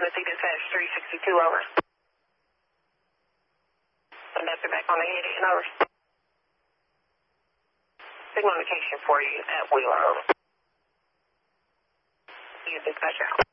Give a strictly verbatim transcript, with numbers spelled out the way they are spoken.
Tennessee Dispatch three sixty-two, over. Conductor back on the eighty and over. Signal indication for you at Wheeler, over. You dispatch out.